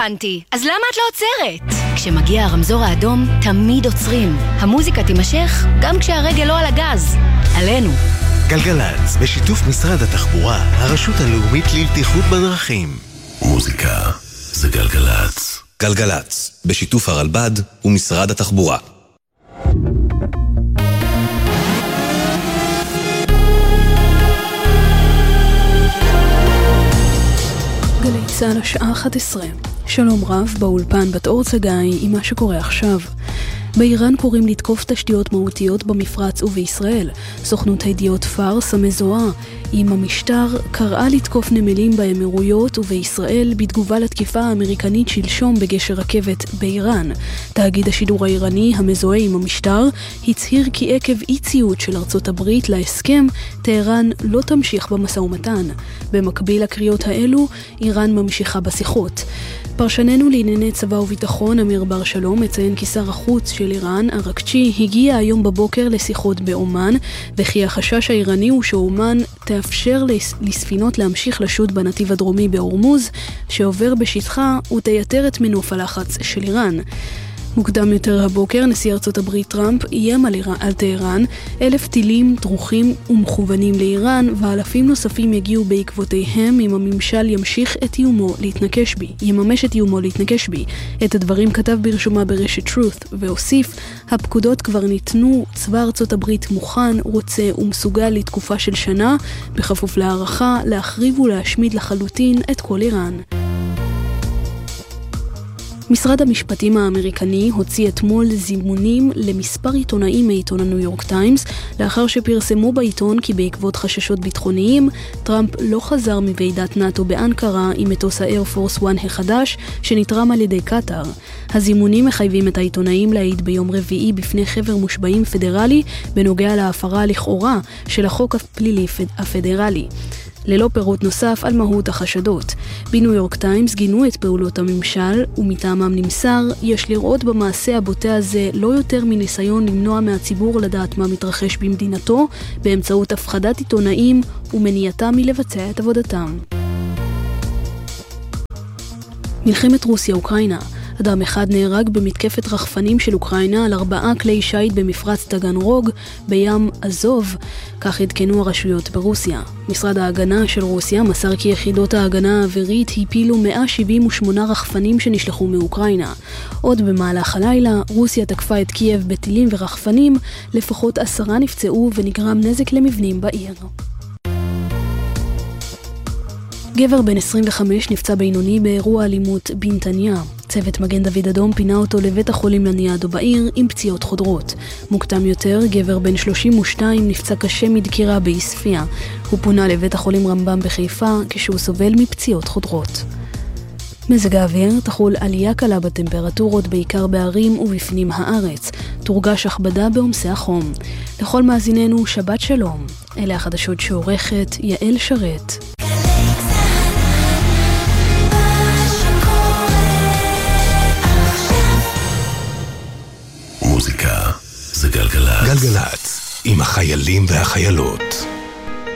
הבנתי. אז למה את לא עוצרת? כשמגיע הרמזור האדום, תמיד עוצרים. המוזיקה תימשך גם כשהרגל לא על הגז. עלינו. גלגלץ, בשיתוף משרד התחבורה, הרשות הלאומית לבטיחות בדרכים. מוזיקה זה גלגלץ. גלגלץ, בשיתוף הרלב"ד ומשרד התחבורה. גלי צה"ל השעה 11. שלום רב, באולפן בת אור צגאי עם מה שקורה עכשיו. באיראן קוראים לתקוף תשתיות מהותיות במפרץ ובישראל. סוכנות הידיעות פארס המזוהה עם המשטר קראה לתקוף נמלים באמירויות ובישראל בתגובה לתקיפה האמריקנית שלשום בגשר רכבת באיראן. תאגיד השידור האיראני המזוהה עם המשטר הצהיר כי עקב אי ציות של ארצות הברית להסכם, טהרן לא תמשיך במשא ומתן. במקביל לקריאות האלו, איראן ממשיכה בשיחות. פרשננו לענייני צבא וביטחון אמיר בר שלום מציין כי שר החוץ של איראן, ארקצ'י, הגיע היום בבוקר לשיחות באומן, וכי החשש האיראני הוא שאומן תאפשר לספינות להמשיך לשוט בנתיב הדרומי בהורמוז, שעובר בשטחה ותייתר את מנוף הלחץ של איראן. מוקדם יותר הבוקר, נשיא ארצות הברית טראמפ איים על טהרן, 1,000 טילים דרוכים ומכוונים לאיראן, ואלפים נוספים יגיעו בעקבותיהם אם הממשל יממש את איומו להתנקש בי. את הדברים כתב ברשומה ברשת Truth, והוסיף, הפקודות כבר ניתנו, צבא ארצות הברית מוכן, רוצה ומסוגל לתקופה של שנה, בכפוף להערכה, להחריב ולהשמיד לחלוטין את כל איראן. משרד המשפטים האמריקני הוציא אתמול זימונים למספר עיתונאים מעיתון הניו יורק טיימס, לאחר שפרסמו בעיתון כי בעקבות חששות ביטחוניים, טראמפ לא חזר מוועידת נאטו באנקרה עם מטוס האייר פורס 1 החדש שנתרם על ידי קטר. הזימונים מחייבים את העיתונאים להעיד ביום רביעי בפני חבר מושבעים פדרלי בנוגע להפרה לכאורה של החוק הפלילי הפדרלי. ללא פירוט נוסף על מהות החשדות. בניו יורק טיימס גינו את פעולות הממשל, ומטעמם נמסר, יש לראות במעשה הבוטה הזה לא יותר מניסיון למנוע מהציבור לדעת מה מתרחש במדינתו, באמצעות הפחדת עיתונאים ומניעתם מלבצע את עבודתם. מלחמת רוסיה-אוקראינה. אדם אחד נהרג במתקפת רחפנים של אוקראינה על 4 כלי שיט במפרץ טגנרוג בים אזוב, כך עדכנו הרשויות ברוסיה. משרד ההגנה של רוסיה מסר כי יחידות ההגנה האווירית הפילו 178 רחפנים שנשלחו מאוקראינה. עוד במהלך הלילה, רוסיה תקפה את קייב בטילים ורחפנים, לפחות 10 נפצעו ונגרם נזק למבנים בעיר. גבר בן 25 נפצע בינוני באירוע אלימות בנתניה. צוות מגן דוד אדום פינה אותו לבית החולים לניאדו בעיר עם פציעות חודרות. מוקדם יותר, גבר בן 32 נפצע קשה מדקירה בעספיה. הוא פונה לבית החולים רמב"ם בחיפה כשהוא סובל מפציעות חודרות. מזג האוויר, תחול עלייה קלה בטמפרטורות בעיקר בערים ובפנים הארץ. תורגש הכבדה בעומסי החום. לכל מאזיננו, שבת שלום. אלה החדשות שעורכת יעל שרת. מוזיקה זה גלגלץ. גלגלץ, עם החיילים והחיילות.